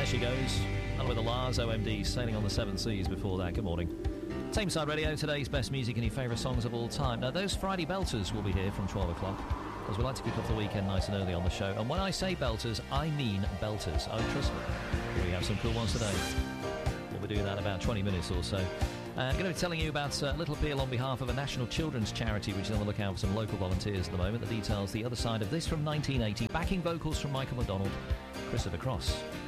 she goes. And with the Lars OMD sailing on the seven seas before that. Good morning. Tameside Radio, today's best music and your favourite songs of all time. Now, those Friday belters will be here from 12 o'clock, as we like to kick off the weekend nice and early on the show. And when I say belters, I mean belters. Oh, trust me. We have some cool ones today. We'll be doing that in about 20 minutes or so. I'm going to be telling you about a little appeal on behalf of a national children's charity, which is on the lookout for some local volunteers at the moment. The details, the other side of this from 1980. Backing vocals from Michael McDonald, Christopher Cross.